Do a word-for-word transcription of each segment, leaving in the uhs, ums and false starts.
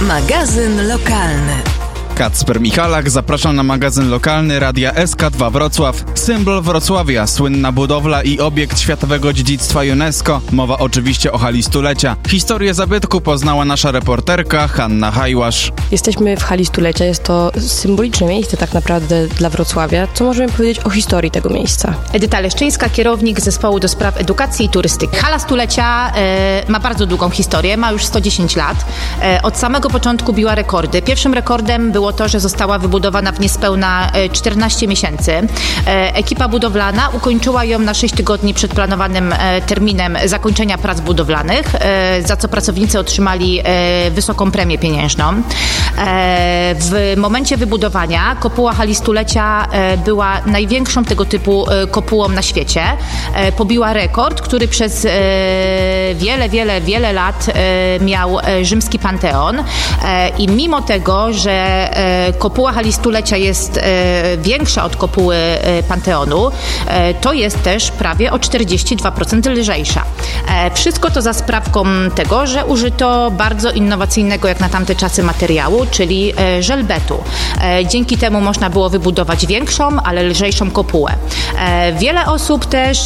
Magazyn lokalny. Kacper Michalak, zapraszam na magazyn lokalny Radia S K dwa Wrocław. Symbol Wrocławia, słynna budowla i obiekt światowego dziedzictwa UNESCO. Mowa oczywiście o hali stulecia. Historię zabytku poznała nasza reporterka Hanna Hajłasz. Jesteśmy w hali stulecia. Jest to symboliczne miejsce tak naprawdę dla Wrocławia. Co możemy powiedzieć o historii tego miejsca? Edyta Leszczyńska, kierownik zespołu do spraw edukacji i turystyki. Hala stulecia e, ma bardzo długą historię, ma już sto dziesięć lat. E, od samego początku biła rekordy. Pierwszym rekordem było to, że została wybudowana w niespełna czternaście miesięcy. Ekipa budowlana ukończyła ją na sześć tygodni przed planowanym terminem zakończenia prac budowlanych, za co pracownicy otrzymali wysoką premię pieniężną. W momencie wybudowania kopuła hali stulecia była największą tego typu kopułą na świecie. Pobiła rekord, który przez wiele, wiele, wiele lat miał rzymski Panteon i mimo tego, że kopuła hali stulecia jest większa od kopuły Panteonu, to jest też prawie o czterdzieści dwa procent lżejsza. Wszystko to za sprawką tego, że użyto bardzo innowacyjnego jak na tamte czasy materiału, czyli żelbetu. Dzięki temu można było wybudować większą, ale lżejszą kopułę. Wiele osób też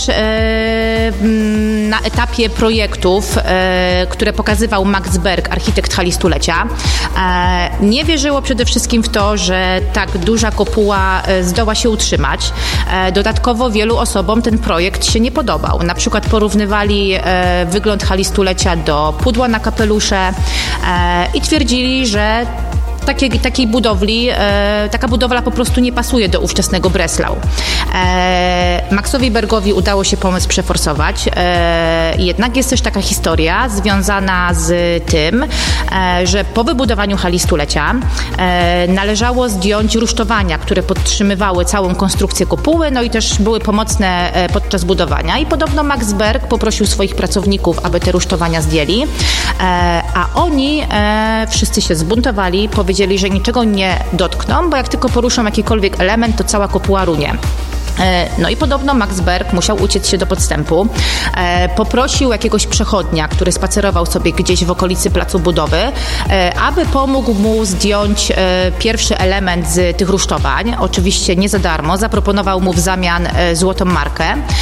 na etapie projektów, które pokazywał Max Berg, architekt hali stulecia, nie wierzyło przede wszystkim w to, że tak duża kopuła zdoła się utrzymać. Dodatkowo wielu osobom ten projekt się nie podobał. Na przykład porównywali wygląd hali stulecia do pudła na kapelusze i twierdzili, że Takiej, takiej budowli, e, taka budowla po prostu nie pasuje do ówczesnego Breslau. E, Maxowi Bergowi udało się pomysł przeforsować, e, jednak jest też taka historia związana z tym, e, że po wybudowaniu hali stulecia e, należało zdjąć rusztowania, które podtrzymywały całą konstrukcję kopuły, no i też były pomocne e, podczas budowania i podobno Max Berg poprosił swoich pracowników, aby te rusztowania zdjęli, e, a oni e, wszyscy się zbuntowali, powiedzieli, że niczego nie dotkną, bo jak tylko poruszą jakikolwiek element, to cała kopuła runie. No i podobno Max Berg musiał uciec się do podstępu. Poprosił jakiegoś przechodnia, który spacerował sobie gdzieś w okolicy placu budowy, aby pomógł mu zdjąć pierwszy element z tych rusztowań. Oczywiście nie za darmo. Zaproponował mu w zamian złotą markę.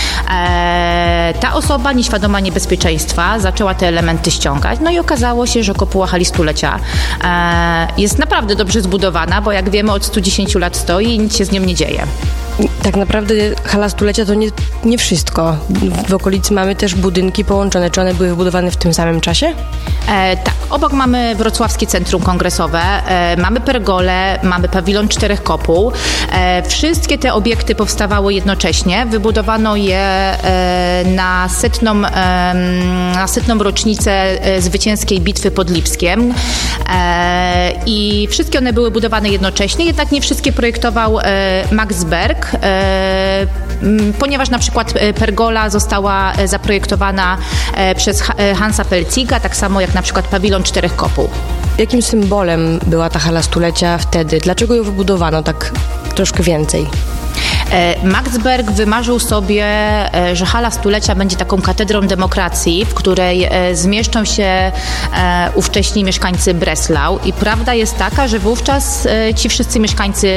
Ta osoba, nieświadoma niebezpieczeństwa, zaczęła te elementy ściągać. No i okazało się, że kopuła hali stulecia jest naprawdę dobrze zbudowana, bo jak wiemy od stu dziesięciu lat stoi i nic się z nią nie dzieje. Tak naprawdę hala stulecia to nie, nie wszystko. W okolicy mamy też budynki połączone. Czy one były wybudowane w tym samym czasie? E, tak. Obok mamy Wrocławskie Centrum Kongresowe, e, mamy pergolę, mamy pawilon czterech kopuł. E, wszystkie te obiekty powstawały jednocześnie. Wybudowano je e, na, setną, e, na setną rocznicę e, zwycięskiej bitwy pod Lipskiem. E, I wszystkie one były budowane jednocześnie, jednak nie wszystkie projektował e, Max Berg. E, ponieważ na przykład pergola została zaprojektowana przez Hansa Pelziga, tak samo jak na przykład pawilon czterech kopuł. Jakim symbolem była ta hala stulecia wtedy? Dlaczego ją wybudowano tak troszkę więcej? Max Berg wymarzył sobie, że hala stulecia będzie taką katedrą demokracji, w której zmieszczą się ówcześni mieszkańcy Breslau i prawda jest taka, że wówczas ci wszyscy mieszkańcy,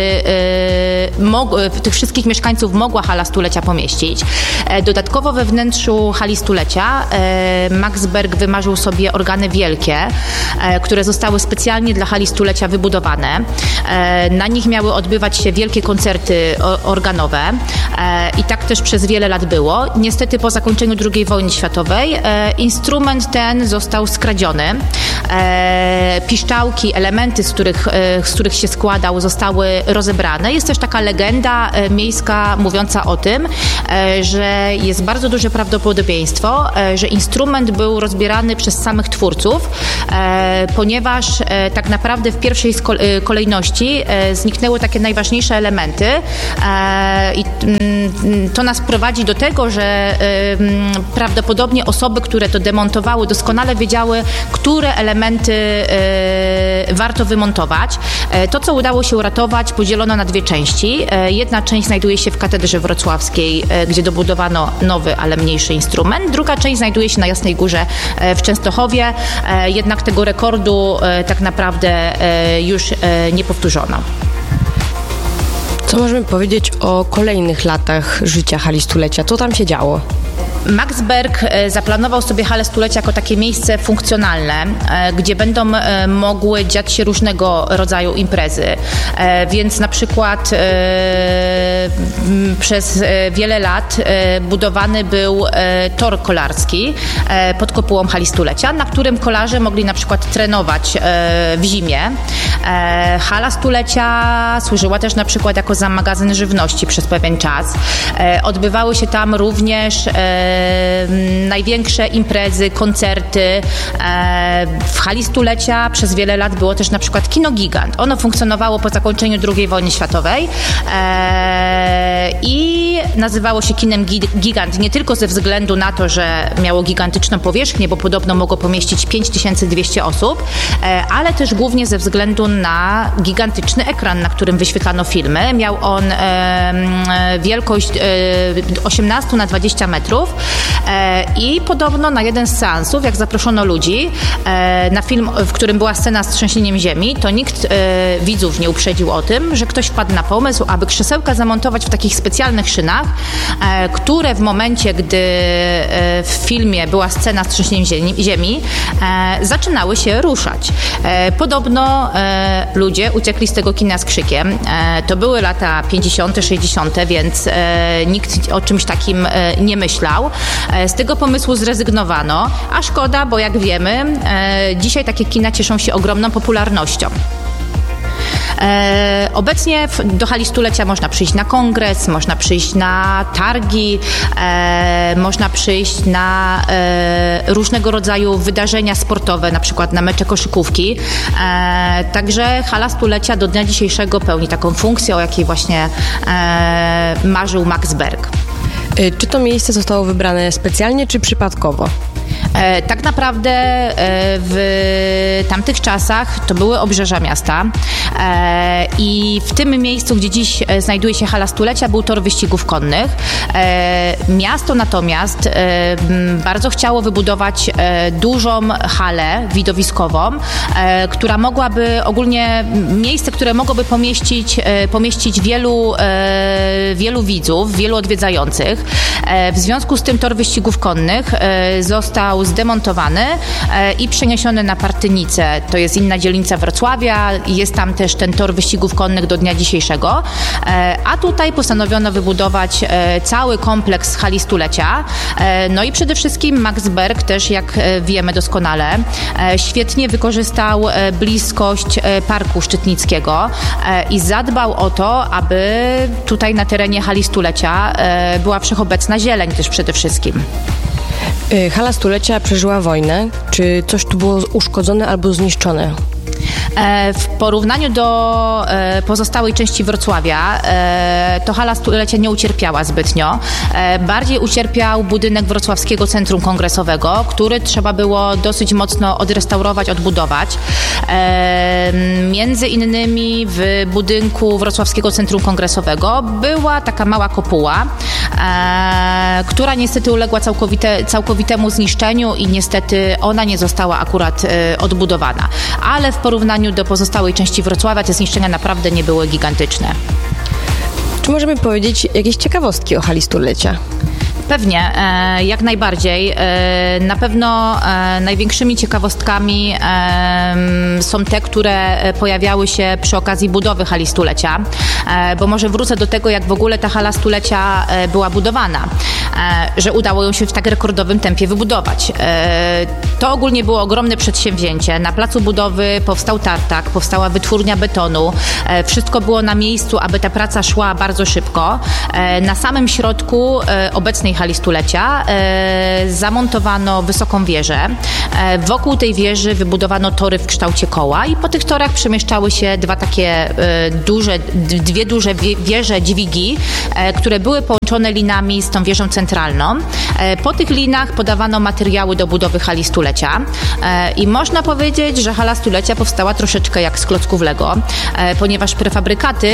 tych wszystkich mieszkańców mogła hala stulecia pomieścić. Dodatkowo we wnętrzu hali stulecia Max Berg wymarzył sobie organy wielkie, które zostały specjalnie dla hali stulecia wybudowane. Na nich miały odbywać się wielkie koncerty organowe. I tak też przez wiele lat było. Niestety po zakończeniu drugiej wojny światowej instrument ten został skradziony. Piszczałki, elementy, z których, z których się składał, zostały rozebrane. Jest też taka legenda miejska mówiąca o tym, że jest bardzo duże prawdopodobieństwo, że instrument był rozbierany przez samych twórców, ponieważ tak naprawdę w pierwszej kolejności zniknęły takie najważniejsze elementy. I to nas prowadzi do tego, że prawdopodobnie osoby, które to demontowały, doskonale wiedziały, które elementy warto wymontować. To, co udało się uratować, podzielono na dwie części. Jedna część znajduje się w katedrze wrocławskiej, gdzie dobudowano nowy, ale mniejszy instrument. Druga część znajduje się na Jasnej Górze w Częstochowie. Jednak jednak tego rekordu tak naprawdę już nie powtórzono. Co możemy powiedzieć o kolejnych latach życia hali stulecia? Co tam się działo? Max Berg zaplanował sobie halę stulecia jako takie miejsce funkcjonalne, gdzie będą mogły dziać się różnego rodzaju imprezy. Więc na przykład przez wiele lat budowany był tor kolarski pod kopułą hali stulecia, na którym kolarze mogli na przykład trenować w zimie. Hala stulecia służyła też na przykład jako za magazyn żywności przez pewien czas. Odbywały się tam również największe imprezy, koncerty. W hali stulecia przez wiele lat było też na przykład kino Gigant. Ono funkcjonowało po zakończeniu drugiej wojny światowej i nazywało się kinem Gigant nie tylko ze względu na to, że miało gigantyczną powierzchnię, bo podobno mogło pomieścić pięć tysięcy dwieście osób, ale też głównie ze względu na gigantyczny ekran, na którym wyświetlano filmy. Miał on wielkość osiemnaście na dwadzieścia metrów i podobno na jeden z seansów, jak zaproszono ludzi na film, w którym była scena z trzęsieniem ziemi, to nikt widzów nie uprzedził o tym, że ktoś wpadł na pomysł, aby krzesełka zamontować w takich specjalnych szynach, które w momencie, gdy w filmie była scena z trzęsieniem ziemi, zaczynały się ruszać. Podobno ludzie uciekli z tego kina z krzykiem. To były lata pięćdziesiąte, sześćdziesiąte, więc nikt o czymś takim nie myślał. Z tego pomysłu zrezygnowano, a szkoda, bo jak wiemy, dzisiaj takie kina cieszą się ogromną popularnością. E, obecnie w, do hali stulecia można przyjść na kongres, można przyjść na targi, e, można przyjść na e, różnego rodzaju wydarzenia sportowe, na przykład na mecze koszykówki. E, także hala stulecia do dnia dzisiejszego pełni taką funkcję, o jakiej właśnie e, marzył Max Berg. Czy to miejsce zostało wybrane specjalnie, czy przypadkowo? E, tak naprawdę e, w tamtych czasach to były obrzeża miasta e, i w tym miejscu, gdzie dziś znajduje się hala stulecia, był tor wyścigów konnych. E, miasto natomiast e, bardzo chciało wybudować e, dużą halę widowiskową, e, która mogłaby ogólnie, miejsce, które mogłoby pomieścić, e, pomieścić wielu, e, wielu widzów, wielu odwiedzających. E, w związku z tym tor wyścigów konnych e, został zdemontowany e, i przeniesiony na Partynicę. To jest inna dzielnica Wrocławia. Jest tam też ten tor wyścigów konnych do dnia dzisiejszego. E, a tutaj postanowiono wybudować e, cały kompleks hali stulecia. E, no i przede wszystkim Max Berg też, jak e, wiemy doskonale, e, świetnie wykorzystał e, bliskość e, Parku Szczytnickiego e, i zadbał o to, aby tutaj na terenie hali stulecia e, była wszechobecna zieleń też przede wszystkim. Hala stulecia przeżyła wojnę. Czy coś tu było uszkodzone albo zniszczone? W porównaniu do pozostałej części Wrocławia to hala stulecia nie ucierpiała zbytnio. Bardziej ucierpiał budynek Wrocławskiego Centrum Kongresowego, który trzeba było dosyć mocno odrestaurować, odbudować. Między innymi w budynku Wrocławskiego Centrum Kongresowego była taka mała kopuła, która niestety uległa całkowite, całkowitemu zniszczeniu i niestety ona nie została akurat odbudowana. Ale w porównaniu do pozostałej części Wrocławia te zniszczenia naprawdę nie były gigantyczne. Czy możemy powiedzieć jakieś ciekawostki o hali stulecia? Pewnie, jak najbardziej. Na pewno największymi ciekawostkami są te, które pojawiały się przy okazji budowy hali stulecia, bo może wrócę do tego, jak w ogóle ta hala stulecia była budowana, że udało ją się w tak rekordowym tempie wybudować. To ogólnie było ogromne przedsięwzięcie. Na placu budowy powstał tartak, powstała wytwórnia betonu. Wszystko było na miejscu, aby ta praca szła bardzo szybko. Na samym środku obecnej hali stulecia e, zamontowano wysoką wieżę. E, wokół tej wieży wybudowano tory w kształcie koła i po tych torach przemieszczały się dwa takie e, duże, dwie duże wieże dźwigi, e, które były połączone połączone linami z tą wieżą centralną. Po tych linach podawano materiały do budowy hali stulecia i można powiedzieć, że hala stulecia powstała troszeczkę jak z klocków Lego, ponieważ prefabrykaty,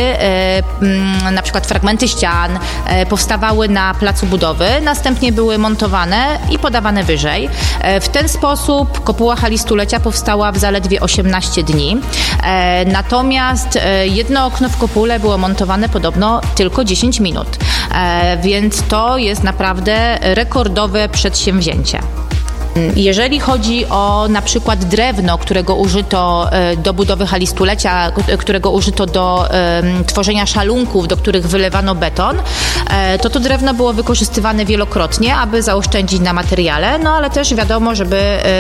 na przykład fragmenty ścian, powstawały na placu budowy, następnie były montowane i podawane wyżej. W ten sposób kopuła hali stulecia powstała w zaledwie osiemnaście dni. Natomiast jedno okno w kopule było montowane podobno tylko dziesięć minut, więc to jest naprawdę rekordowe przedsięwzięcie. Jeżeli chodzi o na przykład drewno, którego użyto do budowy hali stulecia, którego użyto do um, tworzenia szalunków, do których wylewano beton, to to drewno było wykorzystywane wielokrotnie, aby zaoszczędzić na materiale, no ale też wiadomo, żeby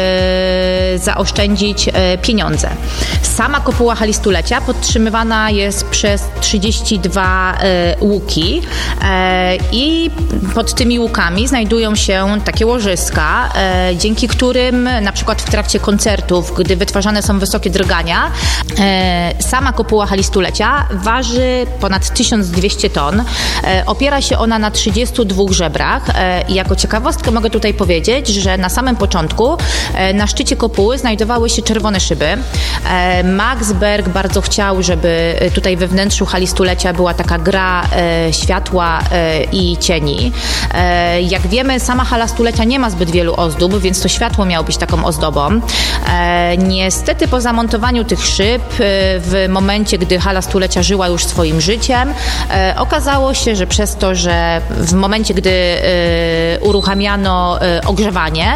e, zaoszczędzić e, pieniądze. Sama kopuła hali stulecia podtrzymywana jest przez trzydzieści dwa e, łuki e, i pod tymi łukami znajdują się takie łożyska, e, dzięki którym na przykład w trakcie koncertów, gdy wytwarzane są wysokie drgania, e, sama kopuła hali stulecia waży ponad tysiąc dwieście ton. E, opiera się ona na trzydziestu dwóch żebrach e, i jako ciekawostkę mogę tutaj powiedzieć, że na samym początku e, na szczycie kopuły znajdowały się czerwone szyby. E, Max Berg bardzo chciał, żeby tutaj we wnętrzu hali stulecia była taka gra e, światła e, i cieni. E, jak wiemy, sama hala stulecia nie ma zbyt wielu ozdób, więc to światło miało być taką ozdobą. E, niestety po zamontowaniu tych szyb e, w momencie, gdy hala stulecia żyła już swoim życiem, e, okazało się, że przez to, że w momencie, gdy e, uruchamiano e, ogrzewanie,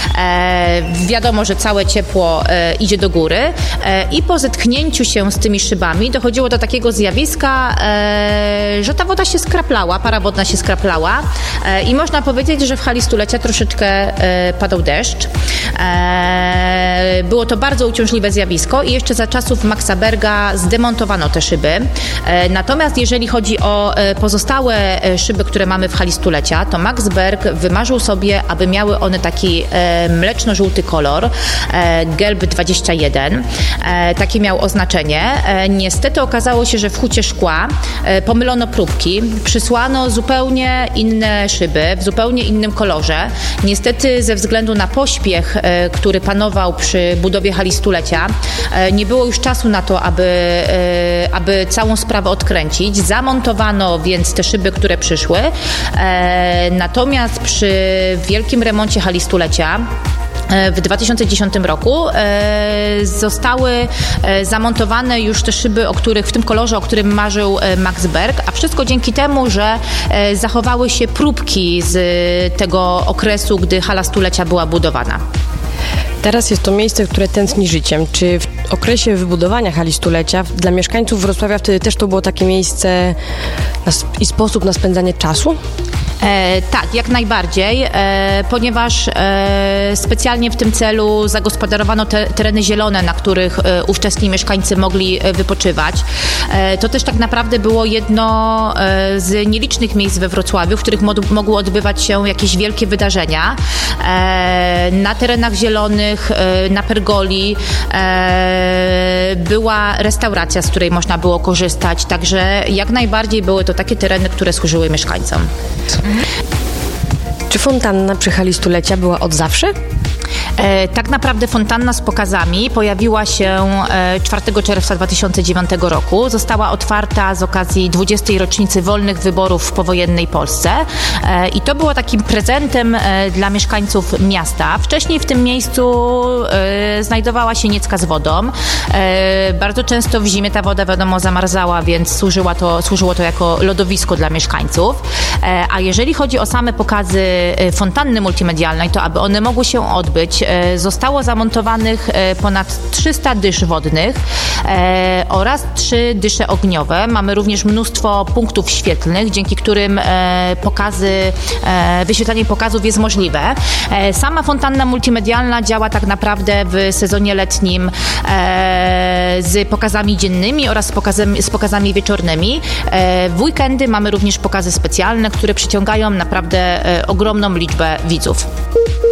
e, wiadomo, że całe ciepło e, idzie do góry e, i po zetknięciu się z tymi szybami dochodziło do takiego zjawiska, e, że ta woda się skraplała, para wodna się skraplała e, i można powiedzieć, że w hali stulecia troszeczkę e, padał deszcz. E, było to bardzo uciążliwe zjawisko i jeszcze za czasów Maxa Berga zdemontowano te szyby. E, natomiast jeżeli chodzi o e, pozostałe e, szyby, które mamy w hali stulecia, to Max Berg wymarzył sobie, aby miały one taki e, mleczno-żółty kolor, e, gelb dwadzieścia jeden. E, takie miał oznaczenie. E, niestety okazało się, że w hucie szkła e, pomylono próbki, przysłano zupełnie inne szyby w zupełnie innym kolorze. Niestety ze względu na pośpiech, e, który panował przy budowie hali stulecia, e, nie było już czasu na to, aby, e, aby całą sprawę odkręcić. Zamontowano więc te szyby, które przyszły. E, natomiast przy wielkim remoncie hali stulecia w dwa tysiące dziesiątym roku e, zostały e, zamontowane już te szyby, o których, w tym kolorze, o którym marzył e, Max Berg, a wszystko dzięki temu, że e, zachowały się próbki z e, tego okresu, gdy hala stulecia była budowana. Teraz jest to miejsce, które tętni życiem. Czy w okresie wybudowania hali stulecia dla mieszkańców Wrocławia wtedy też to było takie miejsce na, i sposób na spędzanie czasu? E, tak, jak najbardziej, e, ponieważ e, specjalnie w tym celu zagospodarowano te, tereny zielone, na których e, ówczesni mieszkańcy mogli e, wypoczywać. E, to też tak naprawdę było jedno e, z nielicznych miejsc we Wrocławiu, w których mod, mogły odbywać się jakieś wielkie wydarzenia. E, na terenach zielonych, e, na pergoli e, była restauracja, z której można było korzystać, także jak najbardziej były to takie tereny, które służyły mieszkańcom. Czy fontanna przy hali stulecia była od zawsze? E, tak naprawdę fontanna z pokazami pojawiła się e, czwartego czerwca dwa tysiące dziewiątego roku. Została otwarta z okazji dwudziestej rocznicy wolnych wyborów w powojennej Polsce e, i to było takim prezentem e, dla mieszkańców miasta. Wcześniej w tym miejscu e, znajdowała się niecka z wodą. E, bardzo często w zimie ta woda, wiadomo, zamarzała, więc służyła to, służyło to jako lodowisko dla mieszkańców. E, a jeżeli chodzi o same pokazy e, fontanny multimedialnej, to aby one mogły się odbyć, zostało zamontowanych ponad trzysta dysz wodnych e, oraz trzy dysze ogniowe. Mamy również mnóstwo punktów świetlnych, dzięki którym e, pokazy, e, wyświetlanie pokazów jest możliwe. E, sama fontanna multimedialna działa tak naprawdę w sezonie letnim e, z pokazami dziennymi oraz z pokazami, z pokazami wieczornymi. E, w weekendy mamy również pokazy specjalne, które przyciągają naprawdę e, ogromną liczbę widzów.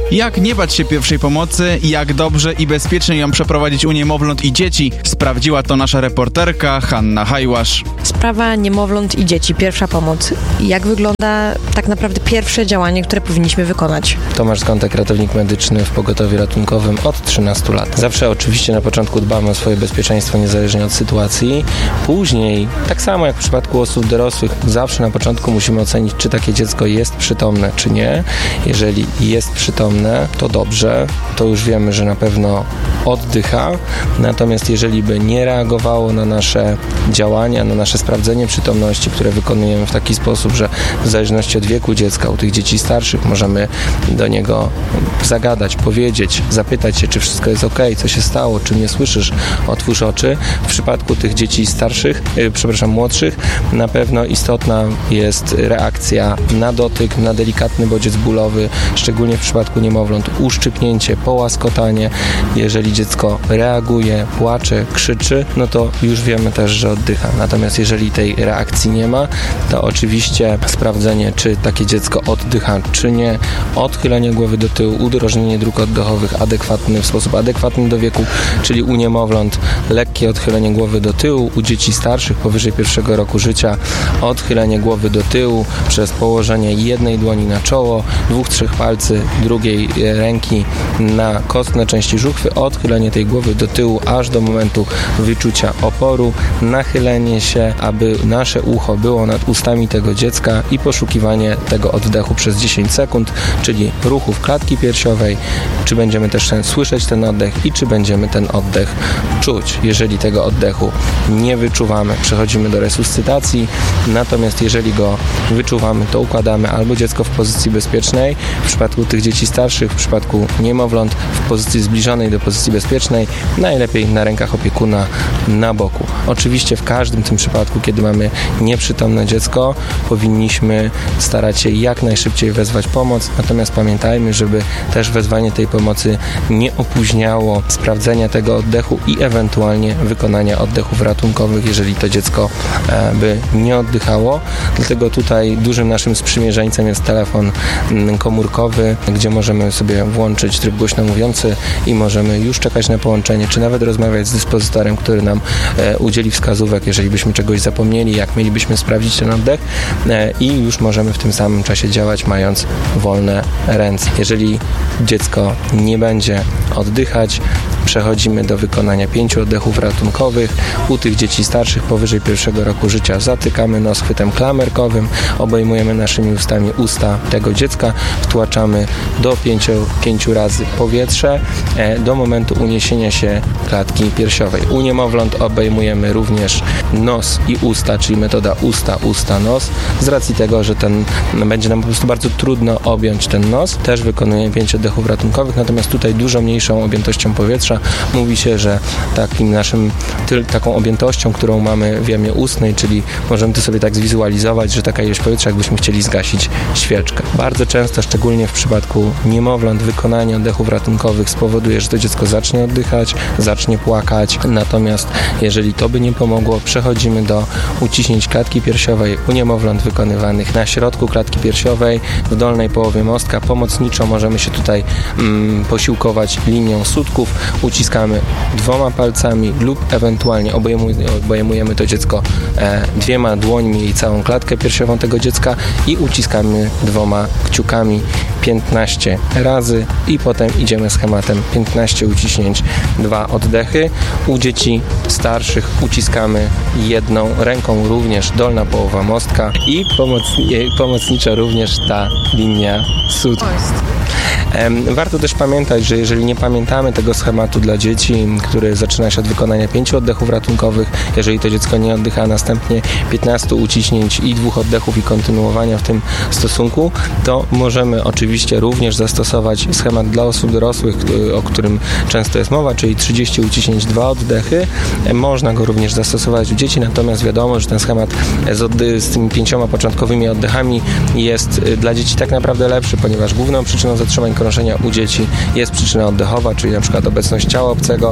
Jak nie bać się pierwszej pomocy, jak dobrze i bezpiecznie ją przeprowadzić u niemowląt i dzieci, sprawdziła to nasza reporterka Hanna Hajłasz. Sprawa niemowląt i dzieci, pierwsza pomoc. Jak wygląda tak naprawdę pierwsze działanie, które powinniśmy wykonać? Tomasz Skątek, ratownik medyczny w pogotowiu ratunkowym od trzynastu lat. Zawsze oczywiście na początku dbamy o swoje bezpieczeństwo niezależnie od sytuacji. Później, tak samo jak w przypadku osób dorosłych, zawsze na początku musimy ocenić, czy takie dziecko jest przytomne, czy nie. Jeżeli jest przytomne, to dobrze, to już wiemy, że na pewno oddycha. Natomiast jeżeli by nie reagowało na nasze działania, na nasze sprawdzenie przytomności, które wykonujemy w taki sposób, że w zależności od wieku dziecka, u tych dzieci starszych możemy do niego zagadać, powiedzieć, zapytać się, czy wszystko jest ok, co się stało, czy mnie słyszysz, otwórz oczy. W przypadku tych dzieci starszych, yy, przepraszam, młodszych, na pewno istotna jest reakcja na dotyk, na delikatny bodziec bólowy, szczególnie w przypadku niemowląt, uszczypnięcie, połaskotanie. Jeżeli dziecko reaguje, płacze, krzyczy, no to już wiemy też, że oddycha. Natomiast jeżeli tej reakcji nie ma, to oczywiście sprawdzenie, czy takie dziecko oddycha, czy nie, odchylenie głowy do tyłu, udrożnienie dróg oddechowych adekwatny, w sposób adekwatny do wieku, czyli u niemowląt lekkie odchylenie głowy do tyłu, u dzieci starszych powyżej pierwszego roku życia odchylenie głowy do tyłu przez położenie jednej dłoni na czoło, dwóch, trzech palcy drugiej ręki na kostne części żuchwy, odchylenie tej głowy do tyłu aż do momentu wyczucia oporu, nachylenie się, aby nasze ucho było nad ustami tego dziecka i poszukiwanie tego oddechu przez dziesięć sekund, czyli ruchów klatki piersiowej, czy będziemy też słyszeć ten oddech i czy będziemy ten oddech czuć. Jeżeli tego oddechu nie wyczuwamy, przechodzimy do resuscytacji, natomiast jeżeli go wyczuwamy, to układamy albo dziecko w pozycji bezpiecznej, w przypadku tych dzieci starszych, w przypadku niemowląt w pozycji zbliżonej do pozycji bezpiecznej, najlepiej na rękach opiekuna na boku. Oczywiście w każdym tym przypadku, kiedy mamy nieprzytomne dziecko, powinniśmy starać się jak najszybciej wezwać pomoc, natomiast pamiętajmy, żeby też wezwanie tej pomocy nie opóźniało sprawdzenia tego oddechu i ewentualnie wykonania oddechów ratunkowych, jeżeli to dziecko e, by nie oddychało. Dlatego tutaj dużym naszym sprzymierzeńcem jest telefon m, komórkowy, gdzie możemy sobie włączyć tryb głośno mówiący i możemy już czekać na połączenie, czy nawet rozmawiać z dyspozytorem, który nam e, udzieli wskazówek, jeżeli byśmy czegoś zapomnieli, jak mielibyśmy sprawdzić ten oddech e, i już możemy w tym samym czasie działać, mając wolne ręce. Jeżeli dziecko nie będzie oddychać, przechodzimy do wykonania pięciu oddechów ratunkowych. U tych dzieci starszych powyżej pierwszego roku życia zatykamy nos chwytem klamerkowym, obejmujemy naszymi ustami usta tego dziecka, wtłaczamy do pięciu, pięciu razy powietrze e, do momentu uniesienia się klatki piersiowej. U niemowląt obejmujemy również nos i usta, czyli metoda usta, usta, nos. Z racji tego, że ten będzie nam po prostu bardzo trudno objąć ten nos, też wykonujemy pięć oddechów ratunkowych, natomiast tutaj dużo mniejszą objętością powietrza. Mówi się, że takim naszym, ty, taką objętością, którą mamy w jamie ustnej, czyli możemy to sobie tak zwizualizować, że taka ilość powietrza, jakbyśmy chcieli zgasić świeczkę. Bardzo często, szczególnie w przypadku niemowląt, wykonanie oddechów ratunkowych spowoduje, że to dziecko zacznie oddychać, zacznie płakać, natomiast jeżeli to by nie pomogło, przechodzimy do uciśnięć klatki piersiowej u niemowląt wykonywanych na środku klatki piersiowej, w dolnej połowie mostka. Pomocniczo możemy się tutaj mm, posiłkować linią sutków, uciskamy dwoma palcami lub ewentualnie obejmujemy, obejmujemy to dziecko e, dwiema dłońmi i całą klatkę piersiową tego dziecka i uciskamy dwoma kciukami piętnaście razy i potem idziemy schematem piętnaście uciśnięć, dwa oddechy. U dzieci starszych uciskamy jedną ręką, również dolna połowa mostka i pomocni- pomocniczo również ta linia sutków. Warto też pamiętać, że jeżeli nie pamiętamy tego schematu dla dzieci, który zaczyna się od wykonania pięciu oddechów ratunkowych, jeżeli to dziecko nie oddycha, a następnie piętnastu uciśnięć i dwóch oddechów i kontynuowania w tym stosunku, to możemy oczywiście również zastosować schemat dla osób dorosłych, o którym często jest mowa, czyli trzydzieści uciśnięć, dwa oddechy. Można go również zastosować u dzieci, natomiast wiadomo, że ten schemat z, oddy- z tymi pięcioma początkowymi oddechami jest dla dzieci tak naprawdę lepszy, ponieważ główną przyczyną zatrzymań krążenia u dzieci jest przyczyna oddechowa, czyli na przykład obecność ciała obcego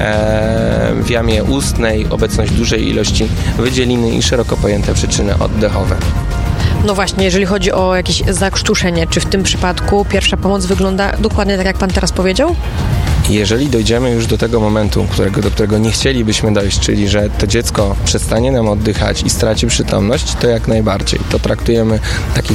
e, w jamie ustnej, obecność dużej ilości wydzieliny i szeroko pojęte przyczyny oddechowe. No właśnie, jeżeli chodzi o jakieś zakrztuszenie, czy w tym przypadku pierwsza pomoc wygląda dokładnie tak, jak pan teraz powiedział? Jeżeli dojdziemy już do tego momentu, którego, do którego nie chcielibyśmy dojść, czyli że to dziecko przestanie nam oddychać i straci przytomność, to jak najbardziej. To traktujemy taki